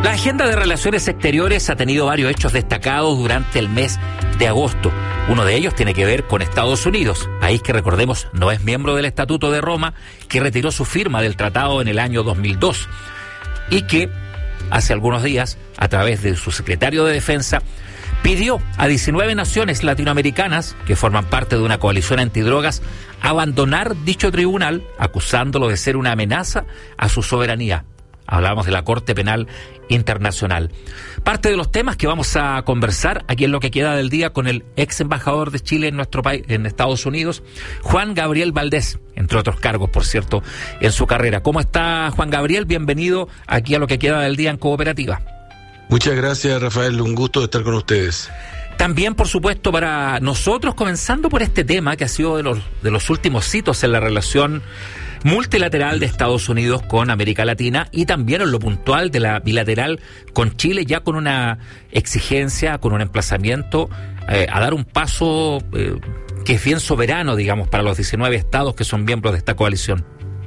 La agenda de relaciones exteriores ha tenido varios hechos destacados durante el mes de agosto. Uno de ellos tiene que ver con Estados Unidos, país que, recordemos, no es miembro del Estatuto de Roma, que retiró su firma del tratado en el año 2002 y que hace algunos días, a través de su secretario de Defensa, pidió a 19 naciones latinoamericanas que forman parte de una coalición antidrogas abandonar dicho tribunal, acusándolo de ser una amenaza a su soberanía. Hablamos de la Corte Penal Internacional. Parte de los temas que vamos a conversar aquí en Lo que queda del día con el ex embajador de Chile en nuestro país, en Estados Unidos, Juan Gabriel Valdés, entre otros cargos, por cierto, en su carrera. ¿Cómo está, Juan Gabriel? Bienvenido aquí a Lo que queda del día en Cooperativa. Muchas gracias, Rafael. Un gusto de estar con ustedes. También, por supuesto, para nosotros, comenzando por este tema que ha sido de los últimos hitos en la relación multilateral de Estados Unidos con América Latina y también en lo puntual de la bilateral con Chile, ya con una exigencia, con un emplazamiento a dar un paso que es bien soberano, digamos, para los 19 estados que son miembros de esta coalición.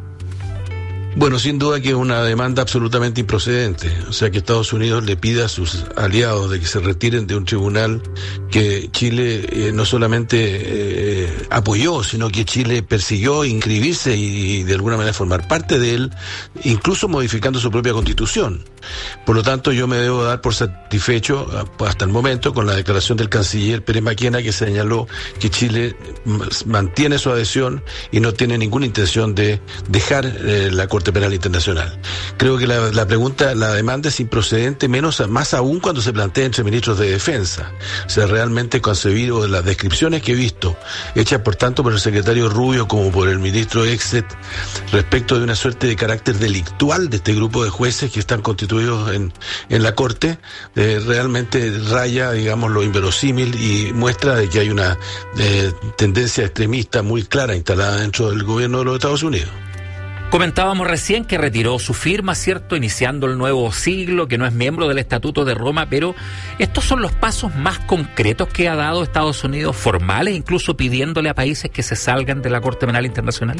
Bueno, sin duda que es una demanda absolutamente improcedente. O sea, que Estados Unidos le pida a sus aliados de que se retiren de un tribunal que Chile no solamente apoyó, sino que Chile persiguió inscribirse y de alguna manera formar parte de él, incluso modificando su propia constitución. Por lo tanto, yo me debo dar por satisfecho hasta el momento con la declaración del canciller Pérez Maquena, que señaló que Chile mantiene su adhesión y no tiene ninguna intención de dejar la Corte Penal Internacional. Creo que la demanda es improcedente, más aún cuando se plantea entre ministros de defensa. O sea, realmente concebido de las descripciones que he visto, hechas por tanto por el secretario Rubio como por el ministro Exet, respecto de una suerte de carácter delictual de este grupo de jueces que están constituidos en la Corte, realmente raya, digamos, lo inverosímil y muestra de que hay una tendencia extremista muy clara instalada dentro del gobierno de los Estados Unidos. Comentábamos recién que retiró su firma, ¿cierto?, iniciando el nuevo siglo, que no es miembro del Estatuto de Roma, pero estos son los pasos más concretos que ha dado Estados Unidos, formales, incluso pidiéndole a países que se salgan de la Corte Penal Internacional.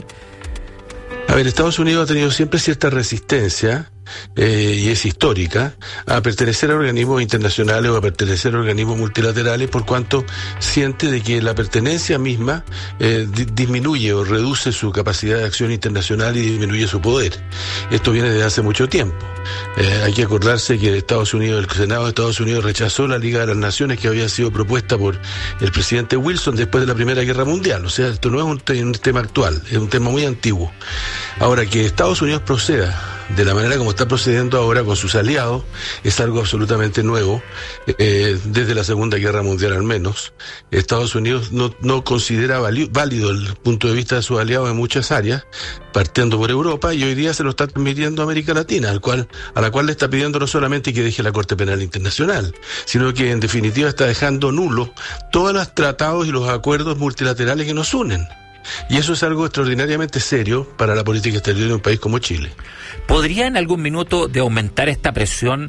A ver, Estados Unidos ha tenido siempre cierta resistencia, y es histórica, a pertenecer a organismos internacionales o a pertenecer a organismos multilaterales, por cuanto siente de que la pertenencia misma disminuye o reduce su capacidad de acción internacional y disminuye su poder. Esto viene desde hace mucho tiempo. Hay que acordarse que el Senado de Estados Unidos rechazó la Liga de las Naciones que había sido propuesta por el presidente Wilson después de la Primera Guerra Mundial. O sea, esto no es un tema actual, es un tema muy antiguo. Ahora, que Estados Unidos proceda de la manera como está procediendo ahora con sus aliados es algo absolutamente nuevo, desde la Segunda Guerra Mundial al menos. Estados Unidos no considera válido el punto de vista de sus aliados en muchas áreas, partiendo por Europa, y hoy día se lo está transmitiendo a América Latina, a la cual le está pidiendo no solamente que deje la Corte Penal Internacional, sino que en definitiva está dejando nulos todos los tratados y los acuerdos multilaterales que nos unen. Y eso es algo extraordinariamente serio para la política exterior de un país como Chile. ¿Podría en algún minuto de aumentar esta presión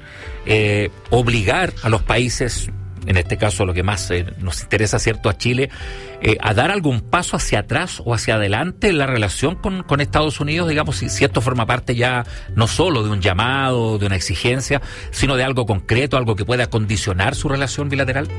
obligar a los países, en este caso lo que más nos interesa, cierto, a Chile, a dar algún paso hacia atrás o hacia adelante en la relación con Estados Unidos, digamos, si esto forma parte ya no solo de un llamado, de una exigencia, sino de algo concreto, algo que pueda condicionar su relación bilateral?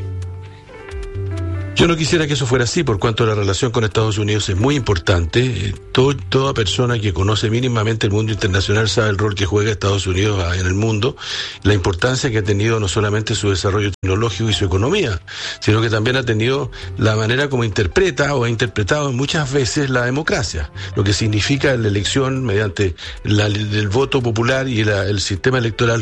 Yo no quisiera que eso fuera así, por cuanto la relación con Estados Unidos es muy importante. Toda persona que conoce mínimamente el mundo internacional sabe el rol que juega Estados Unidos en el mundo, la importancia que ha tenido no solamente su desarrollo tecnológico y su economía, sino que también ha tenido la manera como interpreta o ha interpretado muchas veces la democracia, lo que significa la elección mediante el voto popular y el sistema electoral,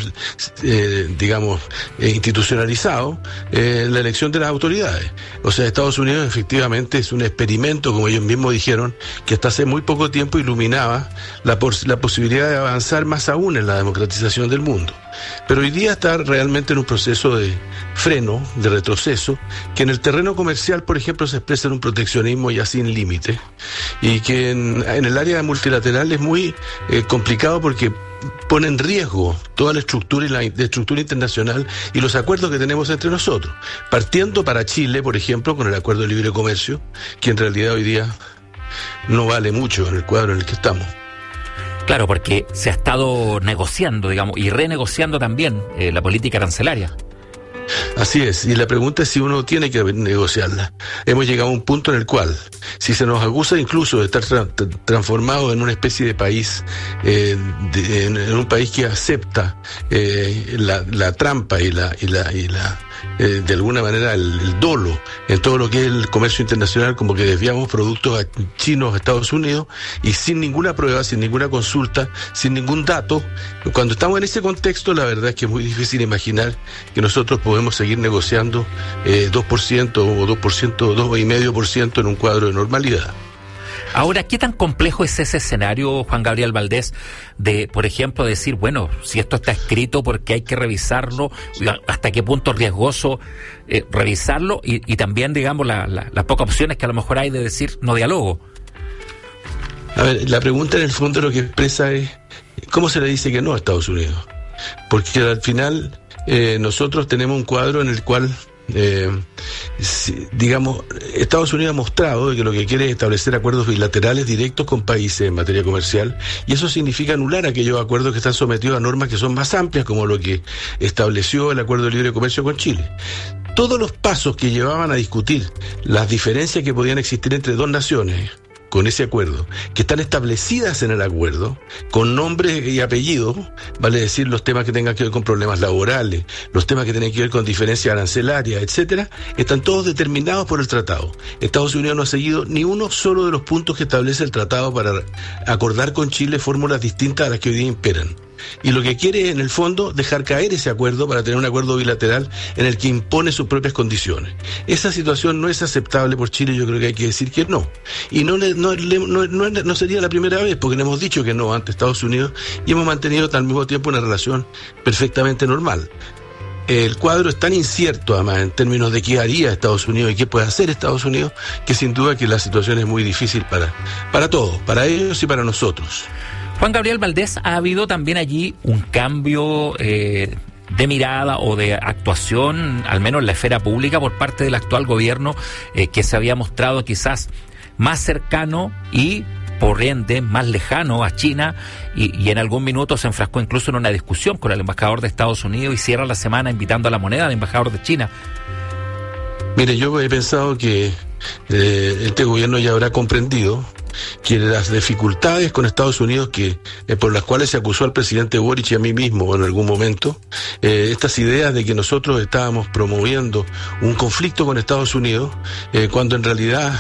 institucionalizado, la elección de las autoridades. O sea, Estados Unidos efectivamente es un experimento, como ellos mismos dijeron, que hasta hace muy poco tiempo iluminaba la posibilidad de avanzar más aún en la democratización del mundo. Pero hoy día está realmente en un proceso de freno, de retroceso, que en el terreno comercial, por ejemplo, se expresa en un proteccionismo ya sin límite, y que en el área multilateral es muy complicado porque pone en riesgo toda la estructura internacional y los acuerdos que tenemos entre nosotros, partiendo para Chile, por ejemplo, con el acuerdo de libre comercio, que en realidad hoy día no vale mucho en el cuadro en el que estamos. Claro, porque se ha estado negociando, digamos, y renegociando también la política arancelaria. Así es, y la pregunta es si uno tiene que negociarla. Hemos llegado a un punto en el cual, si se nos acusa incluso de estar transformado en una especie de país, en un país que acepta la trampa y de alguna manera el dolo en todo lo que es el comercio internacional, como que desviamos productos chinos a Estados Unidos, y sin ninguna prueba, sin ninguna consulta, sin ningún dato. Cuando estamos en ese contexto, la verdad es que es muy difícil imaginar que nosotros podemos seguir negociando 2% o 2%, 2,5% en un cuadro de normalidad. Ahora, ¿qué tan complejo es ese escenario, Juan Gabriel Valdés, de, por ejemplo, decir, bueno, si esto está escrito, porque hay que revisarlo, hasta qué punto es riesgoso revisarlo, y también, digamos, las pocas opciones que a lo mejor hay de decir no diálogo? A ver, la pregunta en el fondo lo que expresa es, ¿cómo se le dice que no a Estados Unidos? Porque al final nosotros tenemos un cuadro en el cual digamos, Estados Unidos ha mostrado que lo que quiere es establecer acuerdos bilaterales directos con países en materia comercial, y eso significa anular aquellos acuerdos que están sometidos a normas que son más amplias, como lo que estableció el Acuerdo de Libre Comercio con Chile. Todos los pasos que llevaban a discutir las diferencias que podían existir entre dos naciones con ese acuerdo, que están establecidas en el acuerdo, con nombre y apellido, vale decir, los temas que tengan que ver con problemas laborales, los temas que tienen que ver con diferencias arancelarias, etcétera, están todos determinados por el tratado. Estados Unidos no ha seguido ni uno solo de los puntos que establece el tratado para acordar con Chile fórmulas distintas a las que hoy día imperan. Y lo que quiere, en el fondo, dejar caer ese acuerdo para tener un acuerdo bilateral en el que impone sus propias condiciones. Esa situación no es aceptable por Chile, yo creo que hay que decir que no. Y no sería la primera vez, porque le hemos dicho que no ante Estados Unidos y hemos mantenido al mismo tiempo una relación perfectamente normal. El cuadro es tan incierto, además, en términos de qué haría Estados Unidos y qué puede hacer Estados Unidos, que sin duda que la situación es muy difícil para todos, para ellos y para nosotros. Juan Gabriel Valdés, ha habido también allí un cambio de mirada o de actuación, al menos en la esfera pública, por parte del actual gobierno, que se había mostrado quizás más cercano y, por ende, más lejano a China, y en algún minuto se enfrascó incluso en una discusión con el embajador de Estados Unidos y cierra la semana invitando a la moneda al embajador de China. Mire, yo he pensado que este gobierno ya habrá comprendido que las dificultades con Estados Unidos por las cuales se acusó al presidente Boric y a mí mismo en algún momento, estas ideas de que nosotros estábamos promoviendo un conflicto con Estados Unidos, cuando en realidad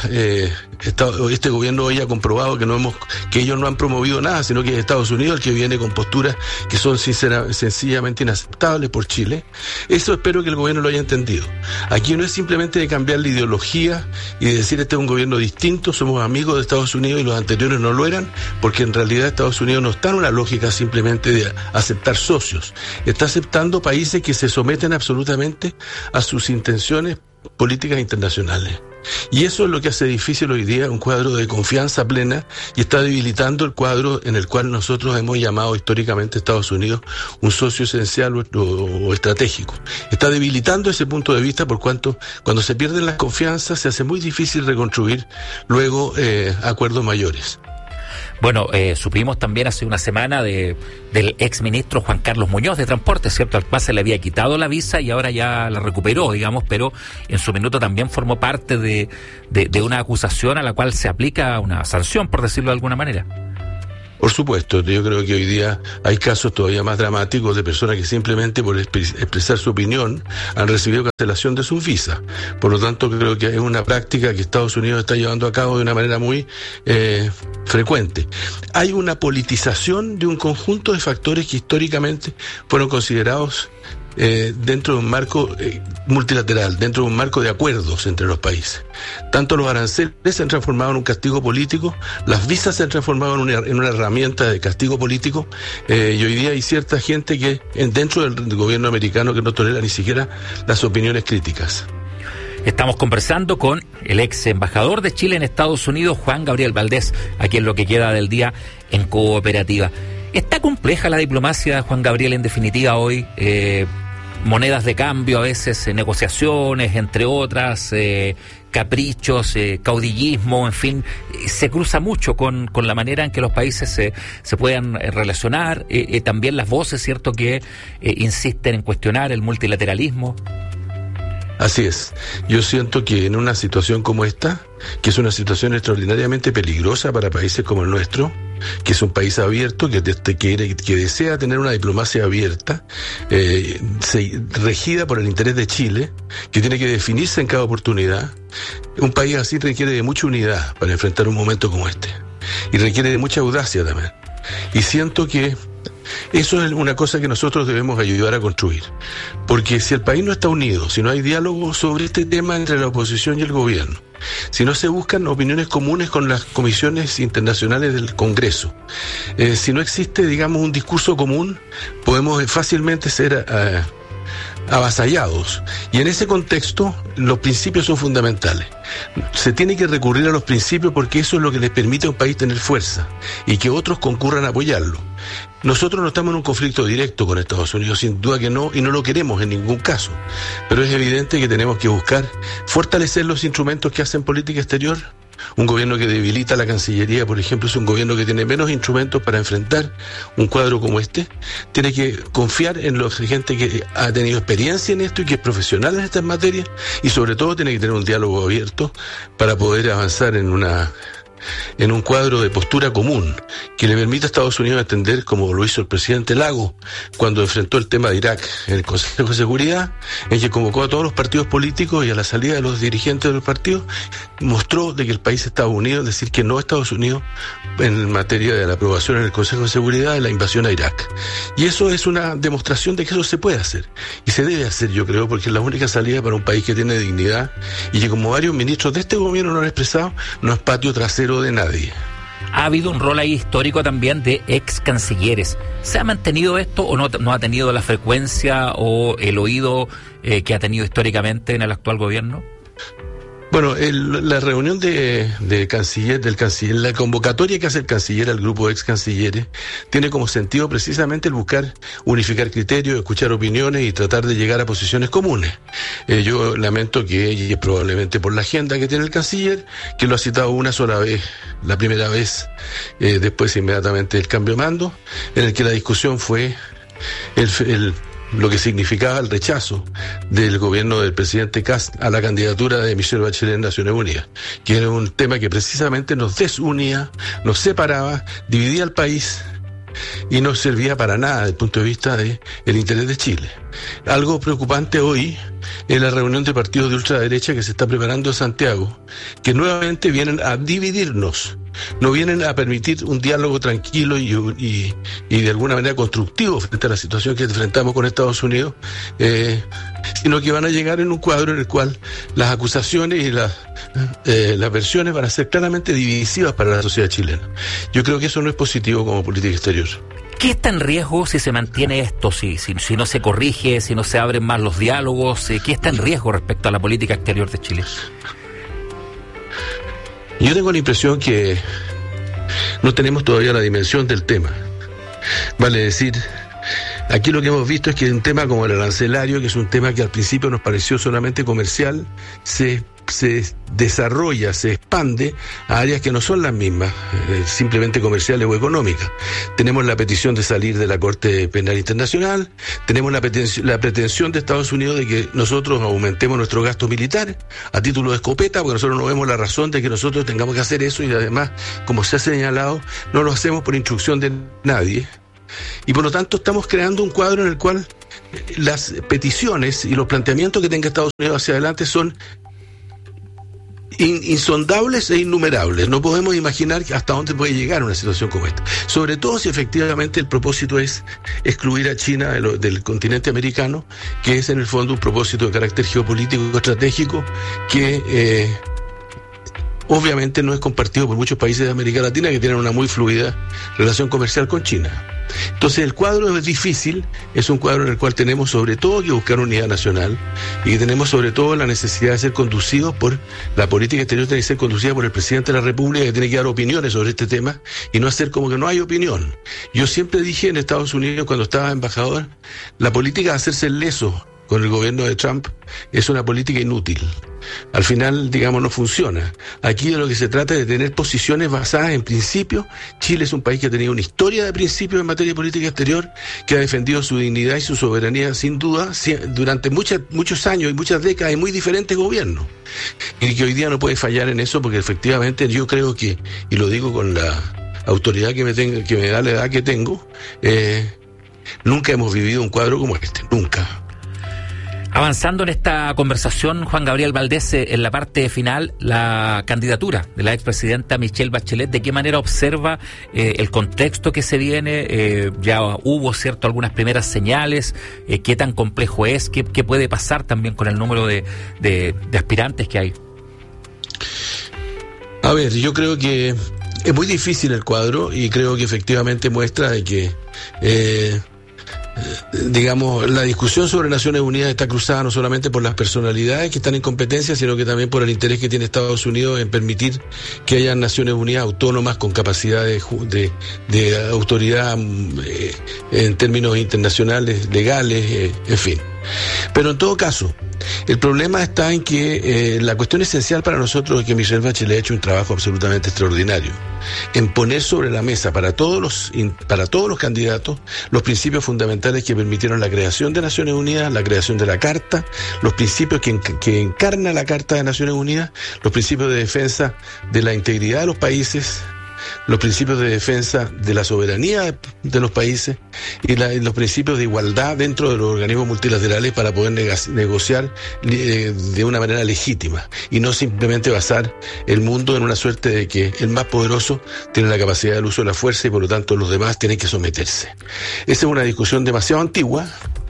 este gobierno hoy ha comprobado que ellos no han promovido nada, sino que es Estados Unidos el que viene con posturas que son sencillamente inaceptables por Chile. Eso espero que el gobierno lo haya entendido. Aquí no es simplemente de cambiar la ideología y de decir este es un gobierno distinto, somos amigos de Estados Unidos y los anteriores no lo eran, porque en realidad Estados Unidos no está en una lógica simplemente de aceptar socios, está aceptando países que se someten absolutamente a sus intenciones políticas internacionales. Y eso es lo que hace difícil hoy día un cuadro de confianza plena, y está debilitando el cuadro en el cual nosotros hemos llamado históricamente a Estados Unidos un socio esencial o estratégico. Está debilitando ese punto de vista, por cuanto cuando se pierden las confianzas se hace muy difícil reconstruir luego acuerdos mayores. Bueno, supimos también hace una semana del exministro Juan Carlos Muñoz de Transporte, ¿cierto? Al cual se le había quitado la visa y ahora ya la recuperó, digamos, pero en su minuto también formó parte de una acusación a la cual se aplica una sanción, por decirlo de alguna manera. Por supuesto, yo creo que hoy día hay casos todavía más dramáticos de personas que simplemente por expresar su opinión han recibido cancelación de sus visas. Por lo tanto, creo que es una práctica que Estados Unidos está llevando a cabo de una manera muy frecuente. Hay una politización de un conjunto de factores que históricamente fueron considerados dentro de un marco multilateral, dentro de un marco de acuerdos entre los países. Tanto los aranceles se han transformado en un castigo político, las visas se han transformado en una herramienta de castigo político, y hoy día hay cierta gente que dentro del gobierno americano que no tolera ni siquiera las opiniones críticas. Estamos conversando con el ex embajador de Chile en Estados Unidos, Juan Gabriel Valdés, aquí en lo que queda del día en Cooperativa. ¿Está compleja la diplomacia, Juan Gabriel, en definitiva hoy? monedas de cambio, a veces negociaciones, entre otras, caprichos, caudillismo, en fin, se cruza mucho con la manera en que los países se puedan relacionar, también las voces, ¿cierto?, que insisten en cuestionar el multilateralismo. Así es. Yo siento que en una situación como esta, que es una situación extraordinariamente peligrosa para países como el nuestro, que es un país abierto, que desea tener una diplomacia abierta, regida por el interés de Chile, que tiene que definirse en cada oportunidad. Un país así requiere de mucha unidad para enfrentar un momento como este. Y requiere de mucha audacia también. Y siento que eso es una cosa que nosotros debemos ayudar a construir. Porque si el país no está unido, si no hay diálogo sobre este tema entre la oposición y el gobierno, si no se buscan opiniones comunes con las comisiones internacionales del Congreso, si no existe, digamos, un discurso común, podemos fácilmente ser avasallados. Y en ese contexto, los principios son fundamentales. Se tiene que recurrir a los principios porque eso es lo que les permite a un país tener fuerza y que otros concurran a apoyarlo. Nosotros no estamos en un conflicto directo con Estados Unidos, sin duda que no, y no lo queremos en ningún caso. Pero es evidente que tenemos que buscar fortalecer los instrumentos que hacen política exterior. Un gobierno que debilita la Cancillería, por ejemplo, es un gobierno que tiene menos instrumentos para enfrentar un cuadro como este. Tiene que confiar en la gente que ha tenido experiencia en esto y que es profesional en estas materias, y sobre todo tiene que tener un diálogo abierto para poder avanzar en un cuadro de postura común que le permita a Estados Unidos entender, como lo hizo el presidente Lagos cuando enfrentó el tema de Irak en el Consejo de Seguridad, en que convocó a todos los partidos políticos y a la salida de los dirigentes de los partidos mostró de que el país estaba unido, es decir, que no Estados Unidos en materia de la aprobación en el Consejo de Seguridad de la invasión a Irak. Y eso es una demostración de que eso se puede hacer y se debe hacer, yo creo, porque es la única salida para un país que tiene dignidad y que, como varios ministros de este gobierno lo han expresado, no es patio trasero de nadie. Ha habido un rol ahí histórico también de ex cancilleres. ¿Se ha mantenido esto o no ha tenido la frecuencia o el oído que ha tenido históricamente en el actual gobierno? Bueno, la reunión del canciller, la convocatoria que hace el canciller al grupo de ex cancilleres tiene como sentido precisamente el buscar unificar criterios, escuchar opiniones y tratar de llegar a posiciones comunes. Yo lamento que, y probablemente por la agenda que tiene el canciller, que lo ha citado una sola vez, la primera vez, después inmediatamente del cambio de mando, en el que la discusión fue lo que significaba el rechazo del gobierno del presidente Kast a la candidatura de Michelle Bachelet en Naciones Unidas, que era un tema que precisamente nos desunía, nos separaba, dividía al país y no servía para nada desde el punto de vista del interés de Chile. Algo preocupante hoy es la reunión de partidos de ultraderecha que se está preparando en Santiago, que nuevamente vienen a dividirnos, no vienen a permitir un diálogo tranquilo y de alguna manera constructivo frente a la situación que enfrentamos con Estados Unidos, sino que van a llegar en un cuadro en el cual las acusaciones y las versiones van a ser claramente divisivas para la sociedad chilena. Yo creo que eso no es positivo como política exterior. ¿Qué está en riesgo si se mantiene esto, si no se corrige, si no se abren más los diálogos? ¿Qué está en riesgo respecto a la política exterior de Chile? Yo tengo la impresión que no tenemos todavía la dimensión del tema. Vale decir, aquí lo que hemos visto es que un tema como el arancelario, que es un tema que al principio nos pareció solamente comercial, se desarrolla, se expande a áreas que no son las mismas, simplemente comerciales o económicas. Tenemos la petición de salir de la Corte Penal Internacional, tenemos la pretensión de Estados Unidos de que nosotros aumentemos nuestro gasto militar a título de escopeta, porque nosotros no vemos la razón de que nosotros tengamos que hacer eso, y además, como se ha señalado, no lo hacemos por instrucción de nadie. Y por lo tanto estamos creando un cuadro en el cual las peticiones y los planteamientos que tenga Estados Unidos hacia adelante son insondables e innumerables. No podemos imaginar hasta dónde puede llegar una situación como esta, sobre todo si efectivamente el propósito es excluir a China del continente americano, que es en el fondo un propósito de carácter geopolítico estratégico que obviamente no es compartido por muchos países de América Latina, que tienen una muy fluida relación comercial con China. Entonces el cuadro es difícil, es un cuadro en el cual tenemos sobre todo que buscar unidad nacional y que tenemos sobre todo la necesidad de ser conducidos por la política exterior, tiene que ser conducida por el presidente de la República, que tiene que dar opiniones sobre este tema y no hacer como que no hay opinión. Yo siempre dije en Estados Unidos, cuando estaba embajador, la política de hacerse el leso con el gobierno de Trump es una política inútil. Al final, digamos, no funciona. Aquí de lo que se trata es de tener posiciones basadas en principios. Chile es un país que ha tenido una historia de principios en materia de política exterior, que ha defendido su dignidad y su soberanía, sin duda, durante muchos años y muchas décadas, y muy diferentes gobiernos. Y que hoy día no puede fallar en eso, porque efectivamente yo creo que, y lo digo con la autoridad que me da la edad que tengo, nunca hemos vivido un cuadro como este, nunca. Avanzando en esta conversación, Juan Gabriel Valdés, en la parte final, la candidatura de la expresidenta Michelle Bachelet, ¿de qué manera observa el contexto que se viene? Ya hubo, ¿cierto?, algunas primeras señales. ¿Qué tan complejo es? ¿Qué puede pasar también con el número de aspirantes que hay? A ver, yo creo que es muy difícil el cuadro y creo que efectivamente muestra de que digamos, la discusión sobre Naciones Unidas está cruzada no solamente por las personalidades que están en competencia, sino que también por el interés que tiene Estados Unidos en permitir que haya Naciones Unidas autónomas con capacidad de autoridad en términos internacionales, legales, en fin. Pero en todo caso, el problema está en que la cuestión esencial para nosotros es que Michelle Bachelet ha hecho un trabajo absolutamente extraordinario en poner sobre la mesa para todos los candidatos los principios fundamentales que permitieron la creación de Naciones Unidas, la creación de la Carta, los principios que encarna la Carta de Naciones Unidas, los principios de defensa de la integridad de los países, los principios de defensa de la soberanía de los países y los principios de igualdad dentro de los organismos multilaterales para poder negociar de una manera legítima y no simplemente basar el mundo en una suerte de que el más poderoso tiene la capacidad del uso de la fuerza y por lo tanto los demás tienen que someterse. Esa es una discusión demasiado antigua.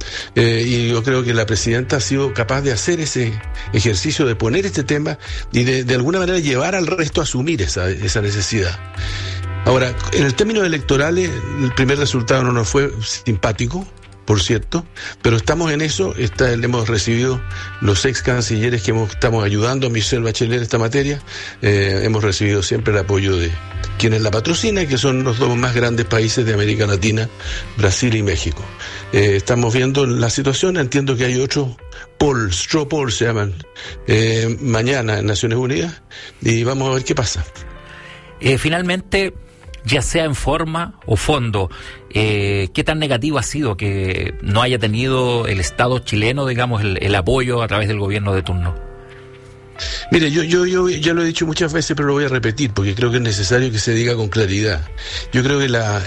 Y yo creo que la presidenta ha sido capaz de hacer ese ejercicio de poner este tema y de alguna manera llevar al resto a asumir esa necesidad. Ahora, en el términos electorales, el primer resultado no nos fue simpático, por cierto, pero estamos en eso. Hemos recibido los ex cancilleres que estamos ayudando a Michelle Bachelet en esta materia. Hemos recibido siempre el apoyo de quienes la patrocinan, que son los dos más grandes países de América Latina, Brasil y México. Estamos viendo la situación. Entiendo que hay otros straw polls se llaman, mañana en Naciones Unidas, y vamos a ver qué pasa. Finalmente, ya sea en forma o fondo, ¿qué tan negativo ha sido que no haya tenido el Estado chileno, digamos, el apoyo a través del gobierno de turno? Mire, yo ya lo he dicho muchas veces, pero lo voy a repetir porque creo que es necesario que se diga con claridad. Yo creo que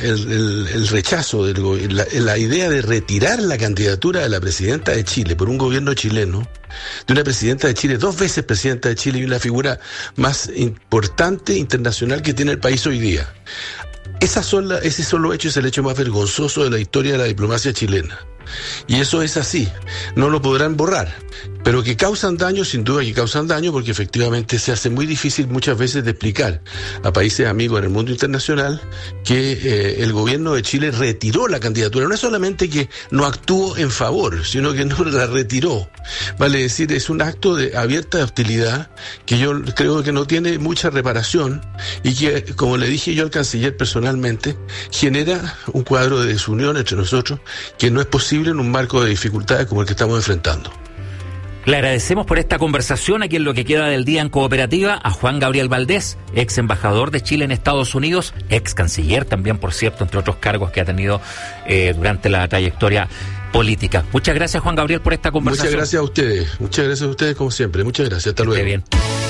el rechazo, la idea de retirar la candidatura de la presidenta de Chile por un gobierno chileno, de una presidenta de Chile, 2 veces presidenta de Chile y una figura más importante internacional que tiene el país hoy día. Ese solo hecho es el hecho más vergonzoso de la historia de la diplomacia chilena. Y eso es así, no lo podrán borrar, pero que causan daño, sin duda que causan daño, porque efectivamente se hace muy difícil muchas veces de explicar a países amigos en el mundo internacional que el gobierno de Chile retiró la candidatura. No es solamente que no actuó en favor, sino que no la retiró. Vale decir, es un acto de abierta hostilidad que yo creo que no tiene mucha reparación y que, como le dije yo al canciller personalmente, genera un cuadro de desunión entre nosotros que no es posible en un marco de dificultades como el que estamos enfrentando. Le agradecemos por esta conversación aquí en Lo que queda del día en Cooperativa a Juan Gabriel Valdés, ex embajador de Chile en Estados Unidos, ex canciller también, por cierto, entre otros cargos que ha tenido durante la trayectoria política. Muchas gracias, Juan Gabriel, por esta conversación. Muchas gracias a ustedes como siempre. Muchas gracias, hasta luego. Bien.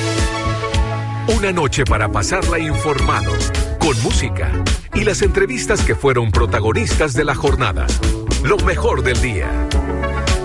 Una noche para pasarla informado, con música y las entrevistas que fueron protagonistas de la jornada. Lo mejor del día.